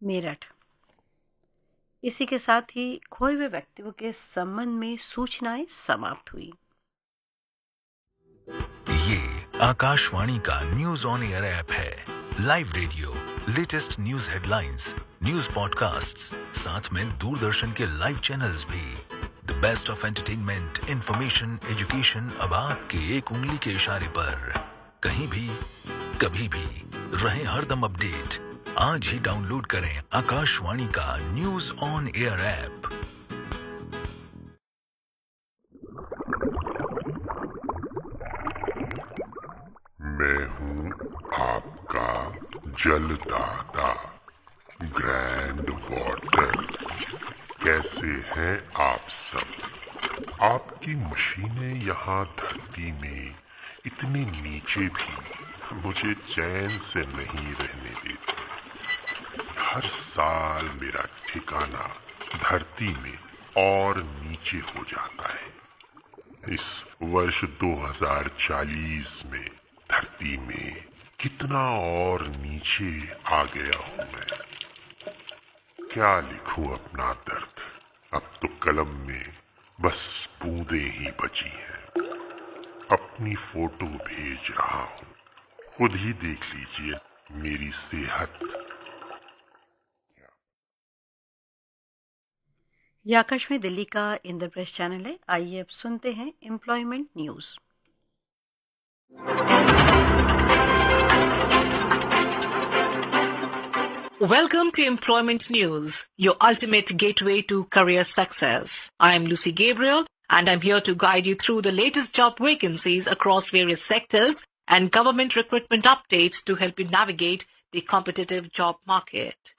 मेरठ। इसी के साथ ही खोए हुए व्यक्तियों के संबंध में सूचनाएं समाप्त हुई। ये आकाशवाणी का न्यूज ऑन एयर ऐप है। Live radio, latest news headlines, news podcasts, साथ में दूरदर्शन के लाइव चैनल्स भी। The best of entertainment, information, education अब आपके एक उंगली के इशारे पर। कहीं भी, कभी भी, रहे हरदम अपडेट। आज ही डाउनलोड करें आकाशवाणी का न्यूज ऑन एयर ऐप। मैं हूँ आपका जलदाता ग्रैंड वाटर। कैसे हैं आप सब? आपकी मशीनें यहाँ धरती में इतनी नीचे भी मुझे चैन से नहीं रहने देती। हर साल मेरा ठिकाना धरती में और नीचे हो जाता है। इस वर्ष 2040 में धरती में कितना और नीचे आ गया हूं मैं। क्या लिखूं अपना दर्द? अब तो कलम में बस बूंदें ही बची हैं। अपनी फोटो भेज रहा हूं, खुद ही देख लीजिए मेरी सेहत। ये आकाशवाणी दिल्ली का इंद्रप्रस्थ चैनल है। आइए अब सुनते हैं employment news. Welcome to Employment News, your ultimate gateway to career success. I am Lucy Gabriel, and I'm here to guide you through the latest job vacancies across various sectors and government recruitment updates to help you navigate the competitive job market.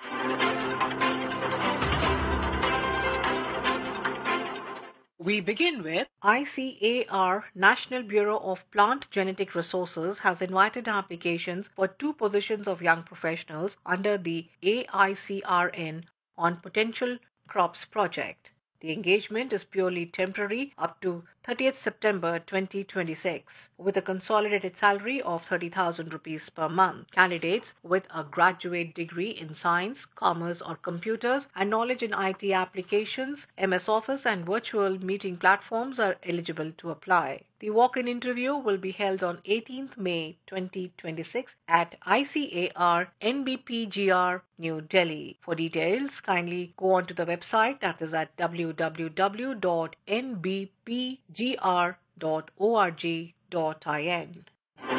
We begin with ICAR, National Bureau of Plant Genetic Resources, has invited applications for 2 positions of young professionals under the AICRN on Potential Crops Project. The engagement is purely temporary up to 30th September 2026 with a consolidated salary of 30,000 rupees per month. Candidates with a graduate degree in science, commerce or computers and knowledge in IT applications, MS Office and virtual meeting platforms are eligible to apply. The walk-in interview will be held on 18th May 2026 at ICAR NBPGR, New Delhi. For details, kindly go on to the website, that is at www.nbpgr.org.in.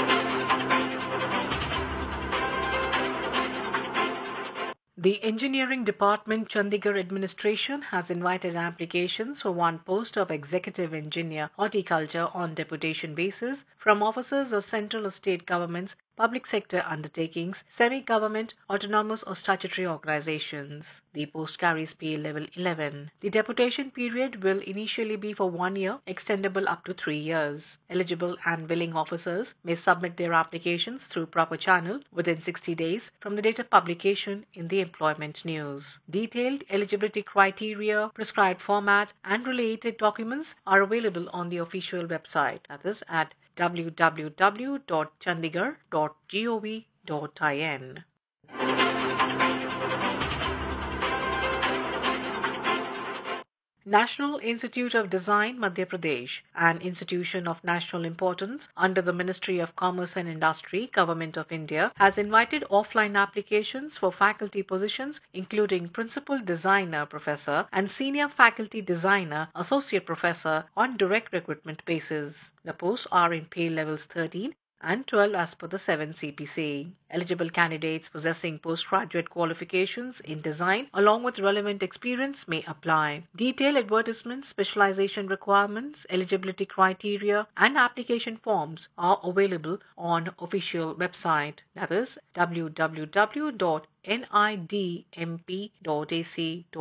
The Engineering Department Chandigarh administration has invited applications for 1 post of Executive Engineer Horticulture on deputation basis from officers of central or state governments, public sector undertakings, semi-government, autonomous or statutory organizations. The post carries PA level 11. The deputation period will initially be for 1 year, extendable up to 3 years. Eligible and willing officers may submit their applications through proper channel within 60 days from the date of publication in the Employment News. Detailed eligibility criteria, prescribed format and related documents are available on the official website, that is at www.chandigarh.gov.in. National Institute of Design, Madhya Pradesh, an institution of national importance under the Ministry of Commerce and Industry, Government of India, has invited offline applications for faculty positions including Principal Designer Professor and Senior Faculty Designer Associate Professor on direct recruitment basis. The posts are in pay levels 13 and 12 as per the 7 CPC. Eligible candidates possessing postgraduate qualifications in design along with relevant experience may apply. Detailed advertisements, specialization requirements, eligibility criteria and application forms are available on official website, that is www.nidmp.ac.in.